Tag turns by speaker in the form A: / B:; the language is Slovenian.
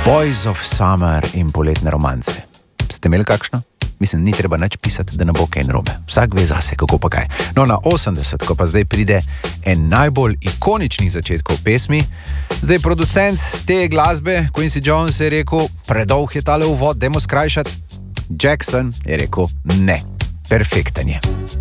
A: Boys of Summer in poletne romance. Ste imeli kakšno? Mislim, ni treba nič pisati, da ne bo kaj narobe. Vsak ve zase, kako pa kaj. No, na 80, ko pa zdaj pride en najbolj ikoničnih začetkov pesmi, zdaj producent te glasbe, Quincy Jones, je rekel, predolg je tale uvod, dajmo skrajšati. Jackson je rekel, ne, perfekten je.